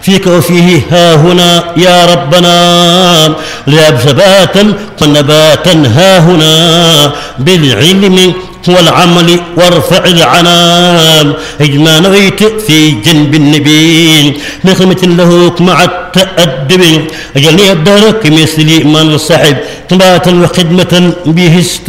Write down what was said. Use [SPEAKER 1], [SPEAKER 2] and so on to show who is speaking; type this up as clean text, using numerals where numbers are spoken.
[SPEAKER 1] فيك وفيه ها هنا يا ربنا لا ثباتا ونباتا ها هنا بالعلم والعمل وارفع العنام اجمع نويت في جنب النبي بخدمة له مع التأدب أجل يدرك مثلي من صحب طباتا وخدمة به